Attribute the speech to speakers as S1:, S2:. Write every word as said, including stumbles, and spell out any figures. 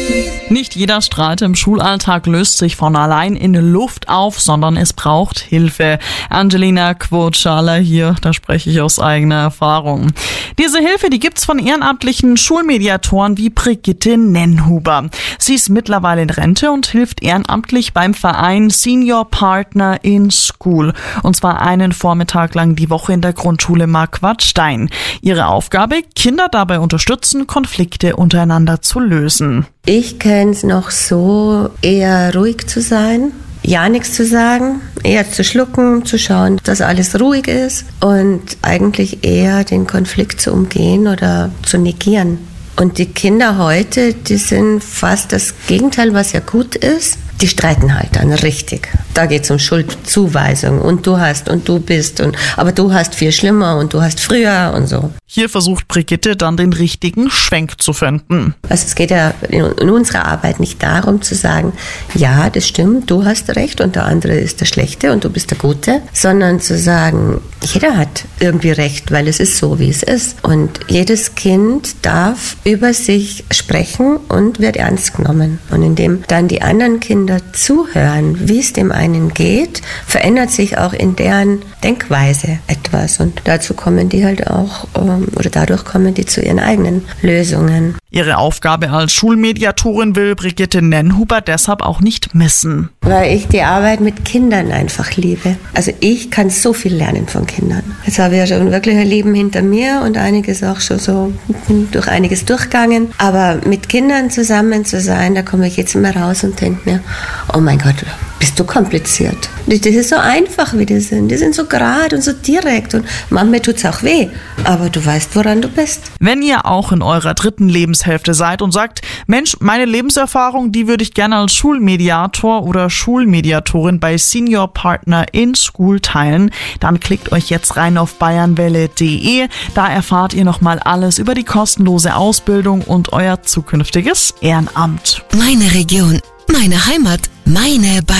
S1: Nicht jeder Streit im Schulalltag löst sich von allein in Luft auf, sondern es braucht Hilfe. Angelina Quotschala hier, da spreche ich aus eigener Erfahrung. Diese Hilfe, die gibt's von ehrenamtlichen Schulmediatoren wie Brigitte Nennhuber. Sie ist mittlerweile in Rente und hilft ehrenamtlich beim Verein Senior Partner in School. Und zwar einen Vormittag lang die Woche in der Grundschule Marquardt-Stein. Ihre Aufgabe, Kinder dabei unterstützen, Konflikte untereinander zu lösen.
S2: Ich kenne es noch so, eher ruhig zu sein, ja nichts zu sagen, eher zu schlucken, zu schauen, dass alles ruhig ist und eigentlich eher den Konflikt zu umgehen oder zu negieren. Und die Kinder heute, die sind fast das Gegenteil, was ja gut ist. Die streiten halt dann richtig. Da geht es um Schuldzuweisung und du hast und du bist und aber du hast viel schlimmer und du hast früher und so.
S1: Hier versucht Brigitte dann den richtigen Schwenk zu finden.
S2: Also es geht ja in, in unserer Arbeit nicht darum zu sagen, ja, das stimmt, du hast recht und der andere ist der Schlechte und du bist der Gute, sondern zu sagen, jeder hat irgendwie recht, weil es ist so, wie es ist. Und jedes Kind darf über sich sprechen und wird ernst genommen. Und indem dann die anderen Kinder zuhören, wie es dem einen geht, verändert sich auch in deren Denkweise etwas. Und dazu kommen die halt auch, oder dadurch kommen die zu ihren eigenen Lösungen.
S1: Ihre Aufgabe als Schulmediatorin will Brigitte Nennhuber deshalb auch nicht missen.
S2: Weil ich die Arbeit mit Kindern einfach liebe. Also ich kann so viel lernen von Kindern. Jetzt habe ich ja schon wirklich ein Leben hinter mir und einiges auch schon so durch einiges durchgegangen. Aber mit Kindern zusammen zu sein, da komme ich jetzt immer raus und denke mir, oh mein Gott, bist du kompliziert. Das ist so einfach, wie die sind. Die sind so gerade und so direkt und manchmal tut es auch weh. Aber du weißt, woran du bist.
S1: Wenn ihr auch in eurer dritten Lebenshälfte seid und sagt, Mensch, meine Lebenserfahrung, die würde ich gerne als Schulmediator oder Schulmediatorin bei Senior Partner in School teilen, dann klickt euch jetzt rein auf bayernwelle punkt de. Da erfahrt ihr nochmal alles über die kostenlose Ausbildung und euer zukünftiges Ehrenamt.
S3: Meine Region, meine Heimat, meine Bayern.